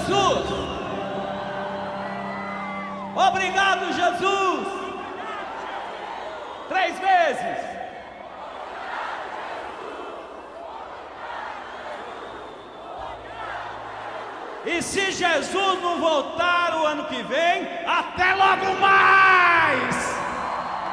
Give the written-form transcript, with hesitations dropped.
Jesus. Obrigado, Jesus. 3 vezes. E se Jesus não voltar o ano que vem, até logo mais!